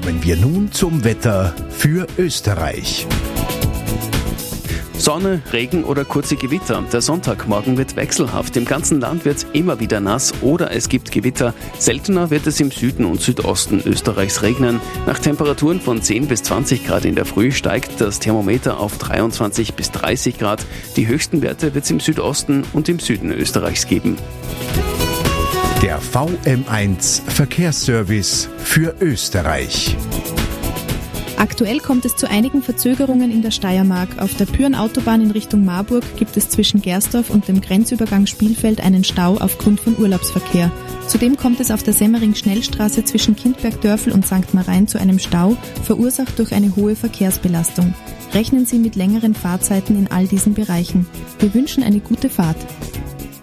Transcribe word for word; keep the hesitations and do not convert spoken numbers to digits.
Kommen wir nun zum Wetter für Österreich. Sonne, Regen oder kurze Gewitter. Der Sonntagmorgen wird wechselhaft. Im ganzen Land wird es immer wieder nass oder es gibt Gewitter. Seltener wird es im Süden und Südosten Österreichs regnen. Nach Temperaturen von zehn bis zwanzig Grad in der Früh steigt das Thermometer auf dreiundzwanzig bis dreißig Grad. Die höchsten Werte wird es im Südosten und im Süden Österreichs geben. Der V M eins Verkehrsservice für Österreich. Aktuell kommt es zu einigen Verzögerungen in der Steiermark. Auf der Pyhrn-Autobahn in Richtung Marburg gibt es zwischen Gersdorf und dem Grenzübergang Spielfeld einen Stau aufgrund von Urlaubsverkehr. Zudem kommt es auf der Semmering-Schnellstraße zwischen Kindbergdörfl und Sankt Marein zu einem Stau, verursacht durch eine hohe Verkehrsbelastung. Rechnen Sie mit längeren Fahrzeiten in all diesen Bereichen. Wir wünschen eine gute Fahrt.